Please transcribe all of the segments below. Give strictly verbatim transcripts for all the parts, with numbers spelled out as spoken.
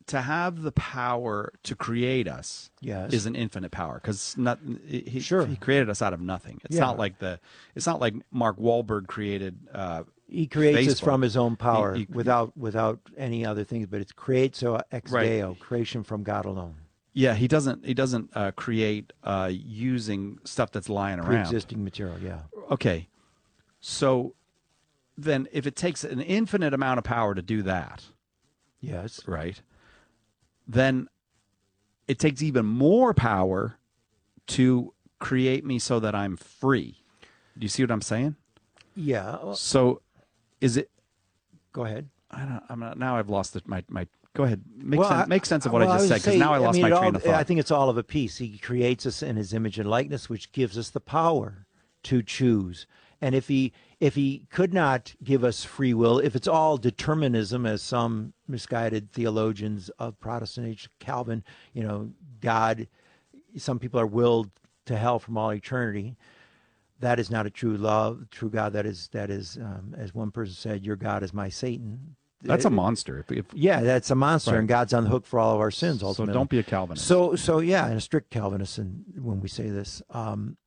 to have the power to create us Yes. is an infinite power, because not he, Sure. he created us out of nothing. It's Yeah. not like the it's not like Mark Wahlberg created. Uh, He creates us Facebook. from his own power He- he- without without any other things, but it's creatio ex Right. deo, creation from God alone, yeah, he doesn't he doesn't uh, create uh, using stuff that's lying around. pre-existing material. Yeah. Okay, so then if it takes an infinite amount of power to do that, Yes. right? Then it takes even more power to create me so that I'm free. Do you see what I'm saying? Yeah. Well, So, is it? go ahead. I don't. I'm not. Now I've lost it. My my. Go ahead. Make Well, sense. I- Make sense of what well, I just would said, because say, now I lost mean, my it train all, of thought. I think it's all of a piece. He creates us in his image and likeness, which gives us the power to choose. And if he if he could not give us free will, if it's all determinism, as some misguided theologians of Protestant age, Calvin, you know, God, some people are willed to hell from all eternity. That is not a true love, true God. That is that is, um, as one person said, your God is my Satan. That's a monster. If, if, Yeah, that's a monster, Right. and God's on the hook for all of our sins. so Ultimately, don't be a Calvinist. so, so yeah, and a strict Calvinist, and when we say this, um,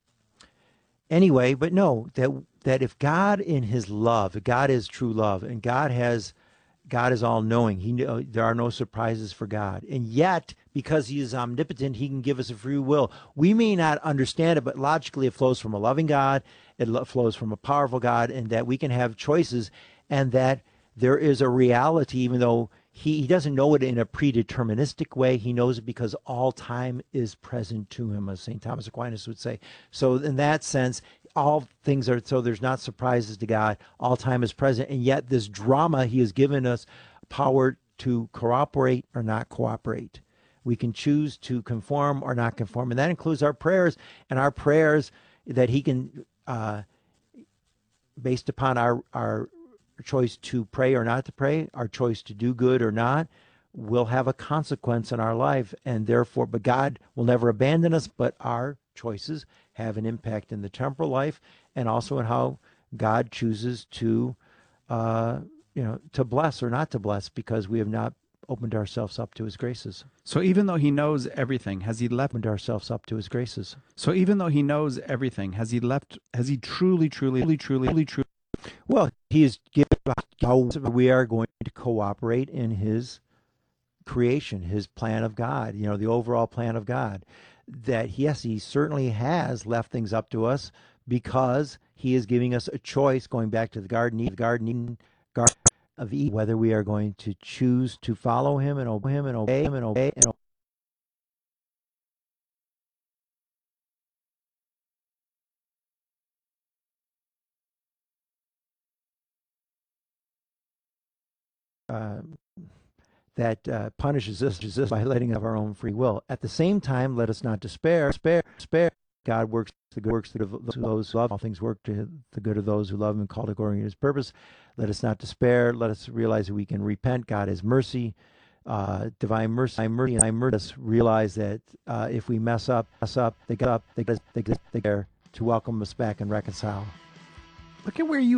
anyway, but no, that that if God in His love, God is true love, and God has, God is all knowing. He know there are no surprises for God, and yet because He is omnipotent, He can give us a free will. We may not understand it, but logically, it flows from a loving God. It lo- flows from a powerful God, and that we can have choices, and that there is a reality, even though he, he doesn't know it in a predeterministic way. He knows it because all time is present to him, as Saint Thomas Aquinas would say. So in that sense, all things are, so there's not surprises to God. All time is present. And yet this drama, he has given us power to cooperate or not cooperate. We can choose to conform or not conform. And that includes our prayers, and our prayers that he can, uh, based upon our, our choice to pray or not to pray, our choice to do good or not, will have a consequence in our life. And therefore, but God will never abandon us, but our choices have an impact in the temporal life, and also in how God chooses to, uh, you know, to bless or not to bless, because we have not opened ourselves up to His graces. So even though he knows everything, has he left? Opened ourselves up to His graces. So even though he knows everything, has he left? Has he truly, truly, truly, truly, truly? Well, He is given how we are going to cooperate in His creation, His plan of God, you know, the overall plan of God. That, yes, He certainly has left things up to us, because He is giving us a choice, going back to the Garden Eden, Garden Eden, Garden of Eden, whether we are going to choose to follow Him and obey Him and obey Him and obey and obey. Uh, that uh, punishes us just by letting of our own free will. At the same time, let us not despair. Spare, spare. God works the good works to those who love. All things work to the good of those who love Him and called according to His purpose. Let us not despair. Let us realize that we can repent. God is mercy, uh, divine mercy, mercy, and mercy. Let us realize that uh, if we mess up, mess up, they get up, they get, they get, they get there to welcome us back and reconcile. Look at where you